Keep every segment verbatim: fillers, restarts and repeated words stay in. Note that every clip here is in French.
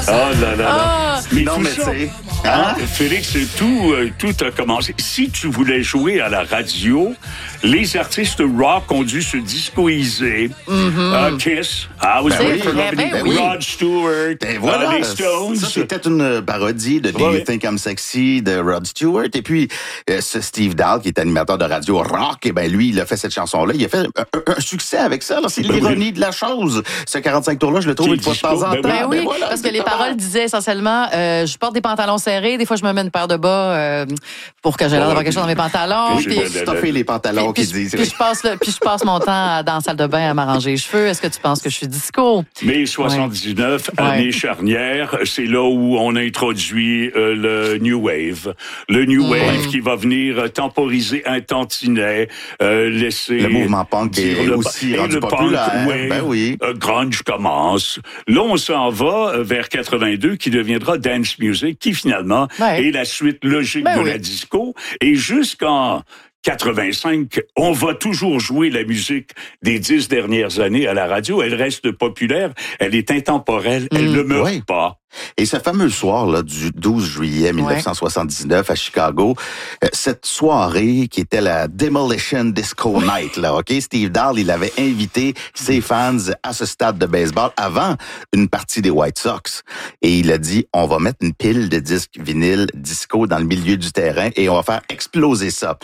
Oh là là là. Ah, mais non, tout mais ça, tu sais, hein, Félix, tout, euh, tout a commencé. Si tu voulais jouer à la radio, les artistes rock ont dû se discoiser. Mm-hmm. uh, Kiss, I was Ben ready oui, for ben loving oui. Rod Stewart, Et voilà, uh, les Stones. ça c'était une parodie de Do Ouais. You Think I'm Sexy de Rod Stewart. Et puis, euh, ce Steve Dahl, qui est animateur de radio rock, et ben lui, il a fait cette chanson-là. Il a fait un, un, un succès avec ça. Là. C'est Ben l'ironie oui. de la chose. Ce quarante-cinq tours-là, je le trouve Qui une fois de temps disco, en ben temps. oui. Ben oui, Ben voilà, parce que les exactement. paroles disaient essentiellement euh, je porte des pantalons serrés, des fois je me mets une paire de bas euh, pour que j'ai l'air d'avoir quelque chose dans mes pantalons. Oui, Puis, ben, Pour stuffer les pantalons puis, qui puis, disent. puis je passe le, puis je passe mon temps à- dans la salle de bain à m'arranger les cheveux. Est-ce que tu penses que je suis disco? Mai soixante-dix-neuf, Ouais. année charnière, c'est là où on introduit euh, le New Wave. Le New Wave qui va venir euh, temporiser un tantinet, euh, laisser... Le mouvement punk dire est le- aussi et rendu le populaire. punk, ouais, Ben oui. euh, grunge commence. Là, on s'en va euh, vers quatre-vingt-deux, qui deviendra dance music, qui finalement Ouais. est la suite logique Ben de oui. la disco. Et jusqu'en quatre-vingt-cinq, on va toujours jouer la musique des dix dernières années à la radio. Elle reste populaire, elle est intemporelle, elle Mm. ne meurt Oui. pas. Et ce fameux soir là, du douze juillet mille neuf cent soixante-dix-neuf à Chicago, euh, cette soirée qui était la Demolition Disco Night, là, ok, Steve Dahl, il avait invité ses fans à ce stade de baseball avant une partie des White Sox. Et il a dit, on va mettre une pile de disques vinyles disco dans le milieu du terrain et on va faire exploser ça.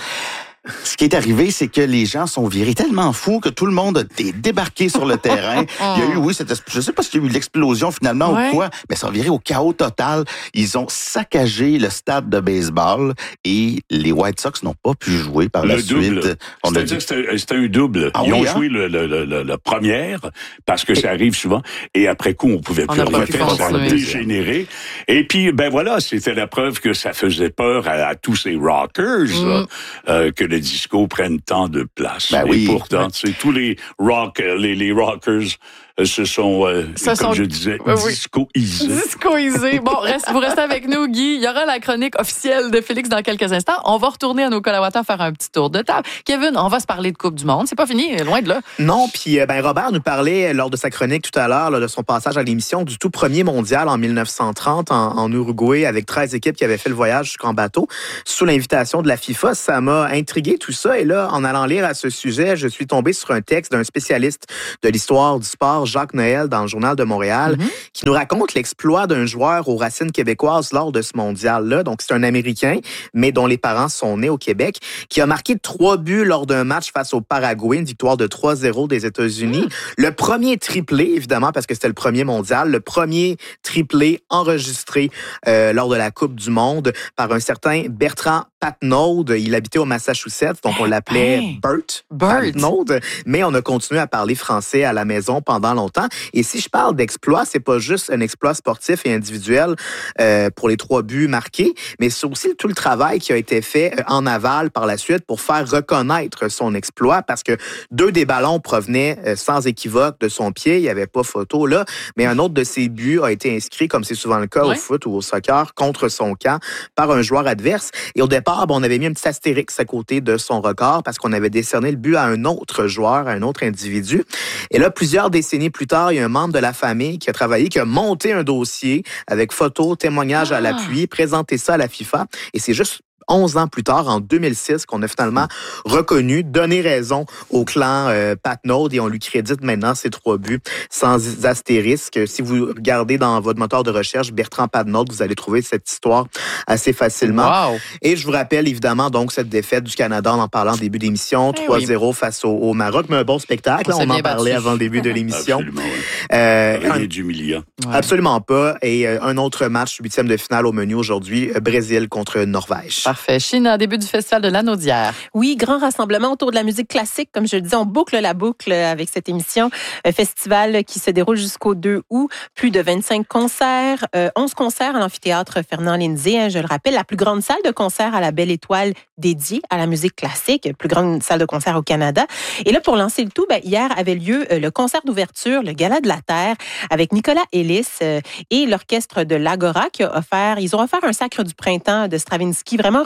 Ce qui est arrivé, c'est que les gens sont virés tellement fous que tout le monde a dé- débarqué sur le terrain. Il y a eu, oui, cette, je sais pas s'il y a eu l'explosion finalement Ouais. ou quoi, mais ça a viré au chaos total. Ils ont saccagé le stade de baseball et les White Sox n'ont pas pu jouer par la Le double. suite. On a C'est-à-dire dit, que c'était c'était un double. Ah Ils oui, ont hein? joué le, le, le, le- la première, parce que ça arrive souvent, et après coup, on pouvait On plus n'a pas rien pu faire, ça a continuer. dégénéré. Et puis, ben voilà, c'était la preuve que ça faisait peur à, à tous ces rockers, là, euh, que le disco prenne tant de place. Ben Et oui. pourtant, tu sais, tous les rock, les, les rockers euh, se sont, euh, Se comme sont- je disais, Oui, oui. discoisés. Discoisé. Bon, reste, vous restez avec nous, Guy. Il y aura la chronique officielle de Félix dans quelques instants. On va retourner à nos collaborateurs faire un petit tour de table. Kevin, on va se parler de Coupe du Monde. C'est pas fini, loin de là. Non, puis euh, ben Robert nous parlait lors de sa chronique tout à l'heure, là, de son passage à l'émission, du tout premier mondial en mille neuf cent trente en, en Uruguay, avec treize équipes qui avaient fait le voyage jusqu'en bateau, sous l'invitation de la FIFA. Ça m'a intrigué tout ça. Et là, en allant lire à ce sujet, je suis tombé sur un texte d'un spécialiste de l'histoire du sport, Jacques Noël, dans le Journal de Montréal, Mm-hmm. qui nous raconte l'exploit d'un joueur aux racines québécoises lors de ce mondial-là. Donc, c'est un Américain, mais dont les parents sont nés au Québec, qui a marqué trois buts lors d'un match face au Paraguay, une victoire de trois zéro des États-Unis. Le premier triplé, évidemment, parce que c'était le premier mondial, le premier triplé enregistré euh, lors de la Coupe du Monde par un certain Bertrand Patnaud. Il habitait au Massachusetts, donc on l'appelait Hey. Bert. Bert. Patnaud, mais on a continué à parler français à la maison pendant longtemps. Et si je parle d'exploit, c'est pas juste un exploit sportif et individuel euh, pour les trois buts marqués, mais c'est aussi tout le travail qui a été fait euh, en aval par la suite pour faire reconnaître son exploit, parce que deux des ballons provenaient euh, sans équivoque de son pied. Il n'y avait pas photo là, mais un autre de ses buts a été inscrit, comme c'est souvent le cas Ouais. au foot ou au soccer, contre son camp par un joueur adverse. Et au départ, bon, on avait mis un petit astérix à côté de son record parce qu'on avait décerné le but à un autre joueur, à un autre individu. Et là, plusieurs décennies plus tard, il y a un membre de la famille qui a travaillé, qui a monté un dossier avec photos, témoignages Ah. à l'appui, présenté ça à la FIFA. Et c'est juste onze ans plus tard, en deux mille six, qu'on a finalement reconnu, donné raison au clan euh, Patnaud, et on lui crédite maintenant ses trois buts sans astérisque. Si vous regardez dans votre moteur de recherche Bertrand Patnaud, vous allez trouver cette histoire assez facilement. Wow. Et je vous rappelle évidemment donc cette défaite du Canada en en parlant au début d'émission, Eh trois zéro face au, au Maroc, mais un bon spectacle. On On, s'est en bien parlait battu. avant le début de l'émission. Absolument, oui. Euh, Rien un- d'humiliant. Ouais. Absolument pas. Et euh, un autre match, huitième de finale au menu aujourd'hui, euh, Brésil contre Norvège. Parfait. Chine, en début du festival de l'Anneau d'hier. Oui, grand rassemblement autour de la musique classique. Comme je le disais, on boucle la boucle avec cette émission. Un festival qui se déroule jusqu'au deux août. Plus de vingt-cinq concerts, euh, onze concerts à l'amphithéâtre Fernand Lindsay. Hein, je le rappelle, la plus grande salle de concert à la Belle Étoile dédiée à la musique classique. Plus grande salle de concert au Canada. Et là, pour lancer le tout, ben, hier avait lieu euh, le concert d'ouverture, le Gala de la Terre, avec Nicolas Ellis euh, et l'orchestre de l'Agora qui a offert, ils ont offert un Sacre du printemps de Stravinsky, vraiment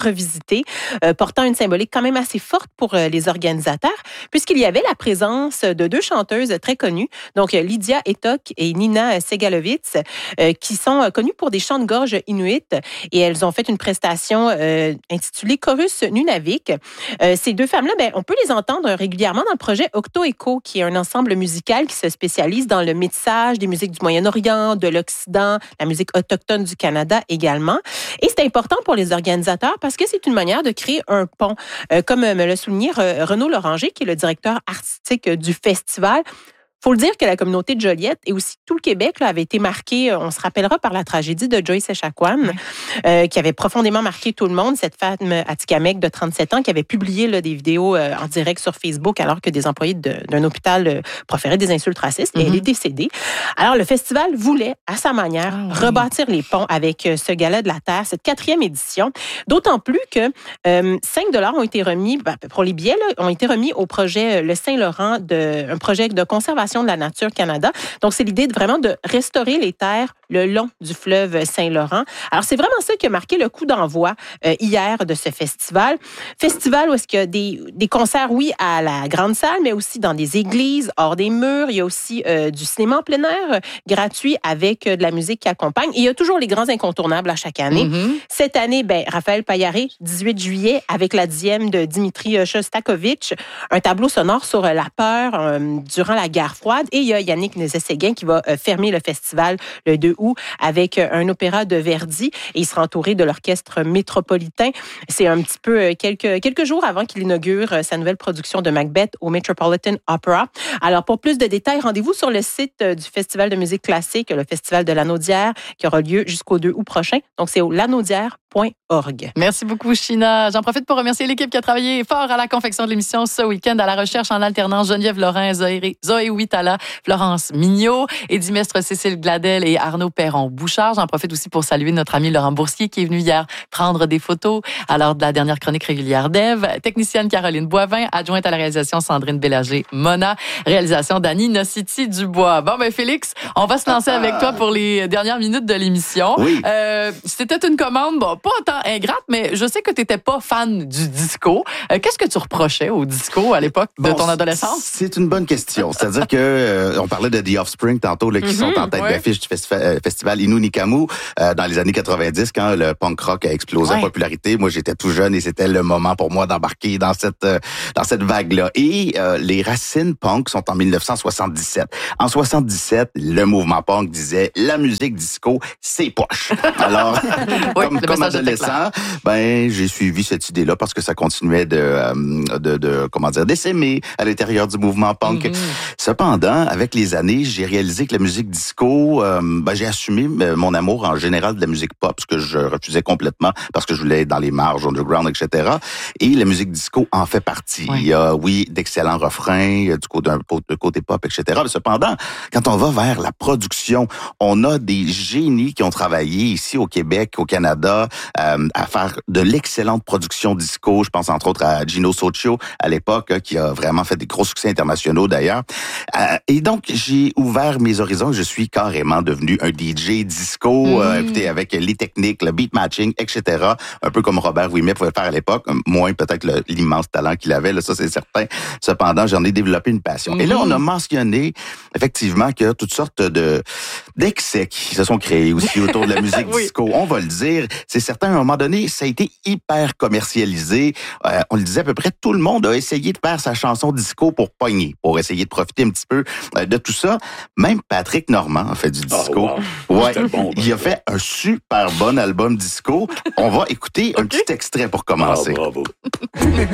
revisité, euh, portant une symbolique quand même assez forte pour euh, les organisateurs, puisqu'il y avait la présence de deux chanteuses très connues, donc Lydia Etok et Nina Segalovitz, euh, qui sont euh, connues pour des chants de gorge inuits, et elles ont fait une prestation euh, intitulée Chorus Nunavik. Euh, ces deux femmes-là, ben, on peut les entendre régulièrement dans le projet Octo Echo, qui est un ensemble musical qui se spécialise dans le métissage des musiques du Moyen-Orient, de l'Occident, la musique autochtone du Canada également. Et c'est important pour les organisateurs parce que c'est une manière de créer un pont. Euh, comme me l'a souligné Renaud Loranger, qui est le directeur artistique du festival. Il faut le dire que la communauté de Joliette et aussi tout le Québec là, avait été marqué, on se rappellera, par la tragédie de Joyce Echaquan, oui. euh, qui avait profondément marqué tout le monde, cette femme atikamekw de trente-sept ans qui avait publié là, des vidéos euh, en direct sur Facebook alors que des employés de, d'un hôpital euh, proféraient des insultes racistes, mm-hmm. et elle est décédée. Alors, le festival voulait, à sa manière, ah, oui. rebâtir les ponts avec euh, ce gala de la Terre, cette quatrième édition, d'autant plus que euh, cinq dollars ont été remis, ben, pour les billets, là, ont été remis au projet Le Saint-Laurent, de, un projet de conservation de la nature Canada. Donc, c'est l'idée de vraiment de restaurer les terres le long du fleuve Saint-Laurent. Alors, c'est vraiment ça qui a marqué le coup d'envoi euh, hier de ce festival. Festival où est-ce qu'il y a des, des concerts, oui, à la grande salle, mais aussi dans des églises, hors des murs. Il y a aussi euh, du cinéma en plein air euh, gratuit avec euh, de la musique qui accompagne. Et il y a toujours les grands incontournables à chaque année. Mm-hmm. Cette année, ben, Raphaël Payaré, dix-huit juillet, avec la dième de Dimitri Shostakovich, un tableau sonore sur euh, la peur euh, durant la guerre froide. Et il y a Yannick Nézet-Séguin qui va euh, fermer le festival le deux août avec euh, un opéra de Verdi. Et il sera entouré de l'Orchestre métropolitain. C'est un petit peu euh, quelques, quelques jours avant qu'il inaugure euh, sa nouvelle production de Macbeth au Metropolitan Opera. Alors, pour plus de détails, rendez-vous sur le site euh, du Festival de musique classique, le Festival de Lanaudière, qui aura lieu jusqu'au deux août prochain. Donc, c'est au lanaudière point org. Merci beaucoup, China. J'en profite pour remercier l'équipe qui a travaillé fort à la confection de l'émission ce week-end, à la recherche en alternance, Geneviève Lorrain, Zoé, Zoé Huitala, Florence Mignot, Eddie Mestre, Cécile Gladel et Arnaud Perron-Bouchard. J'en profite aussi pour saluer notre ami Laurent Boursier qui est venu hier prendre des photos à l'heure de la dernière chronique régulière d'Ève. Technicienne Caroline Boivin, adjointe à la réalisation Sandrine Bélanger-Mona, réalisation Dany Nocity-Dubois. Bon, ben Félix, on va se lancer avec toi pour les dernières minutes de l'émission. Oui. Euh, c'était une commande, bon, pas autant ingrate, mais je sais que tu n'étais pas fan du disco. Euh, qu'est-ce que tu reprochais au disco à l'époque de bon, ton adolescence? C'est une bonne question. C'est-à-dire que euh, on parlait de The Offspring tantôt, là, qui mm-hmm, sont en tête ouais. d'affiche du festi- festival Innu-Nikamu euh, dans les années quatre-vingt-dix, quand le punk rock a explosé ouais. en popularité. Moi, j'étais tout jeune et c'était le moment pour moi d'embarquer dans cette euh, dans cette vague-là. Et euh, les racines punk sont en dix-neuf cent soixante-dix-sept. En soixante-dix-sept, le mouvement punk disait la musique disco, c'est poche. Alors, oui, comme, comme adolescent, ben j'ai suivi cette idée-là parce que ça continuait de euh, de, de comment dire d'essaimer à l'intérieur du mouvement punk. Mm-hmm. Cependant, avec les années, j'ai réalisé que la musique disco, euh, ben j'ai assumé mon amour en général de la musique pop, ce que je refusais complètement parce que je voulais être dans les marges, underground, et cetera. Et la musique disco en fait partie. Oui. Il y a, oui, d'excellents refrains du côté, d'un côté pop, et cetera. Mais cependant, quand on va vers la production, on a des génies qui ont travaillé ici au Québec, au Canada, euh, à faire de l'excellente production disco. Je pense entre autres à Gino Soccio à l'époque, hein, qui a vraiment fait des gros succès internationaux d'ailleurs. Euh, et donc, j'ai ouvert mes horizons. Je suis carrément devenu un D J disco, mmh. euh, écoutez, avec les techniques, le beat matching, et cetera. Un peu comme Robert Ouimet pouvait le faire à l'époque, moins peut-être le, l'immense talent qu'il avait, là, ça c'est certain. Cependant, j'en ai développé une passion. Mmh. Et là, on a mentionné effectivement qu'il y a toutes sortes de d'excès qui se sont créés aussi autour de la musique oui. disco. On va le dire, c'est certain, à un moment donné, ça a été hyper commercialisé. Euh, on le disait, à peu près tout le monde a essayé de faire sa chanson disco pour pogner, pour essayer de profiter un petit peu euh, de tout ça. Même Patrick Normand a fait du disco. Oh, wow. Ouais, bon, il a fait un super bon album disco. On va écouter okay. un petit extrait pour commencer. Ah, bravo.